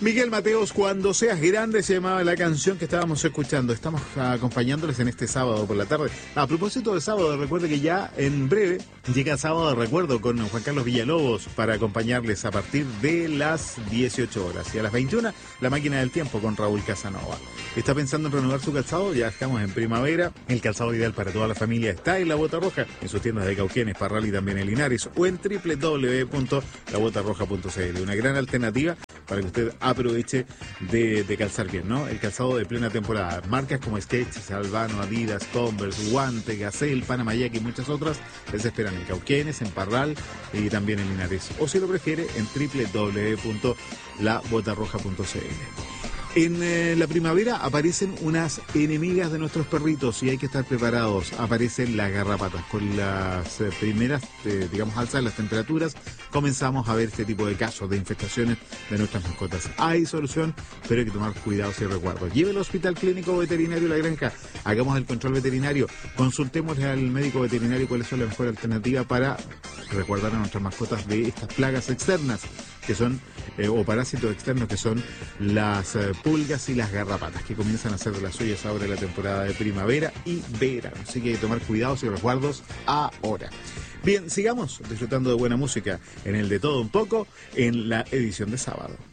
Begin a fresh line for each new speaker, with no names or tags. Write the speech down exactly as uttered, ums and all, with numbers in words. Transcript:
Miguel Mateos, Cuando seas grande, se llamaba la canción que estábamos escuchando. Estamos acompañándoles en este sábado por la tarde. A propósito de sábado, recuerde que ya en breve llega Sábado de Recuerdo con Juan Carlos Villalobos para acompañarles a partir de las dieciocho horas. Y a las veintiuna, La Máquina del Tiempo con Raúl Casanova. ¿Está pensando en renovar su calzado? Ya estamos en primavera. El calzado ideal para toda la familia está en La Bota Roja, en sus tiendas de Cauquenes, Parral y también en Linares, o en doble u doble u doble u punto la bota roja punto c l. Una gran alternativa para que usted aproveche de, de calzar bien, ¿no? El calzado de plena temporada. Marcas como Skechers, Albano, Adidas, Converse, Guante, Gazelle, Panama Jack y muchas otras les esperan en Cauquenes, en Parral y también en Linares. O si lo prefiere, en doble u doble u doble u punto la bota roja punto c l. En eh, la primavera aparecen unas enemigas de nuestros perritos y hay que estar preparados. Aparecen las garrapatas. Con las eh, primeras, eh, digamos, alzas de las temperaturas, comenzamos a ver este tipo de casos de infestaciones de nuestras mascotas. Hay solución, pero hay que tomar cuidados y recuerdos. Lleve al Hospital Clínico Veterinario La Granja, hagamos el control veterinario, consultemos al médico veterinario cuáles son las mejores alternativas para resguardar a nuestras mascotas de estas plagas externas, que son, eh, o parásitos externos, que son las eh, pulgas y las garrapatas, que comienzan a hacer de las suyas ahora en la temporada de primavera y verano. Así que hay que tomar cuidados y resguardos ahora. Bien, sigamos disfrutando de buena música en el De Todo Un Poco, en la edición de sábado.